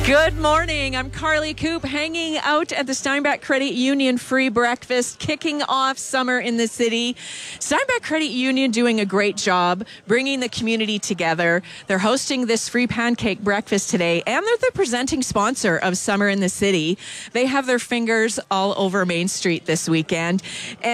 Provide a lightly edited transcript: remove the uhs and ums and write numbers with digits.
Good morning. I'm Carly Coop, hanging out at the Steinbach Credit Union free breakfast, kicking off summer in the city. Steinbach Credit Union doing a great job bringing the community together. They're hosting this free pancake breakfast today, and they're the presenting sponsor of Summer in the City. They have their fingers all over Main Street this weekend.